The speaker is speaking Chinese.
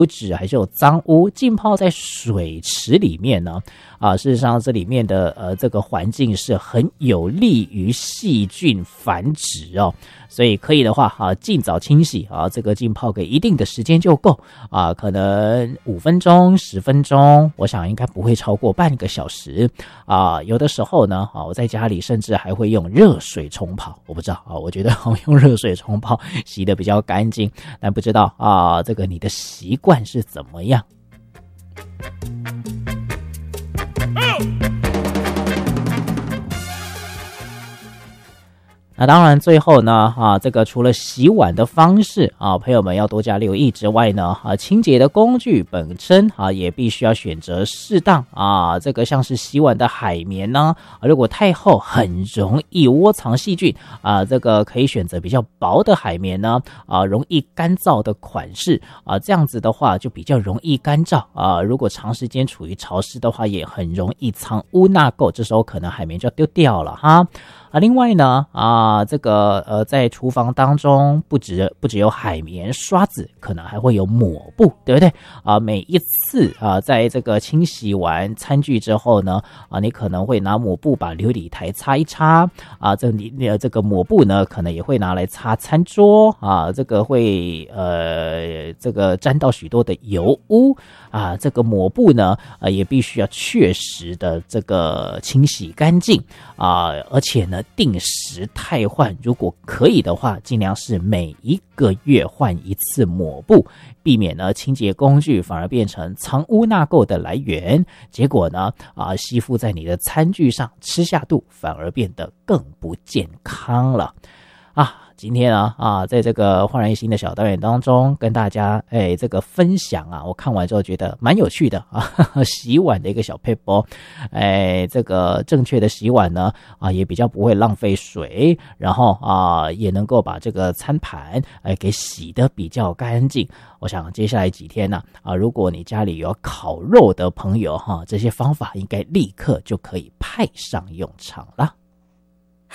质还是有脏污，浸泡在水池里面呢，事实上这里面的这个环境是很有利于细菌繁殖哦，所以可以的话尽早清洗这个浸泡个一定的时间就够可能5分钟、10分钟，我想应该不会超过半个小时有的时候呢我在家里甚至还会用热水冲泡，我不知道我觉得用热水冲泡洗得比较干净，但不知道这个你的习惯是怎么样？那当然最后呢这个除了洗碗的方式朋友们要多加留意之外呢清洁的工具本身也必须要选择适当这个像是洗碗的海绵呢如果太厚很容易窝藏细菌这个可以选择比较薄的海绵呢容易干燥的款式这样子的话就比较容易干燥如果长时间处于潮湿的话也很容易藏污纳垢，这时候可能海绵就要丢掉了哈另外呢这个在厨房当中不只有海绵、刷子，可能还会有抹布，对不对每一次在这个清洗完餐具之后呢你可能会拿抹布把琉璃台擦一擦这个抹布呢可能也会拿来擦餐桌这个会这个沾到许多的油污这个抹布呢也必须要确实的这个清洗干净而且呢定时汰换，如果可以的话尽量是每1个月换一次抹布，避免呢清洁工具反而变成藏污纳垢的来源，结果呢吸附在你的餐具上，吃下肚反而变得更不健康了今天在这个焕然一新的小单元当中跟大家这个分享我看完之后觉得蛮有趣的洗碗的一个小撇步这个正确的洗碗呢也比较不会浪费水，然后也能够把这个餐盘给洗得比较干净。我想接下来几天呢如果你家里有烤肉的朋友这些方法应该立刻就可以派上用场了。